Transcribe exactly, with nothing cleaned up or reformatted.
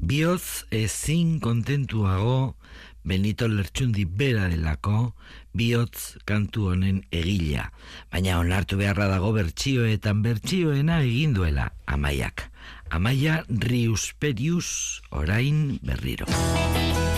Bihotz ezin kontentuago Benito Lertxundi bera delako bihotz kantu honen egilea. Baina onartu beharra dago bertsioetan bertsioena egin duela Amaiak. Amaia Riusperius orain berriro.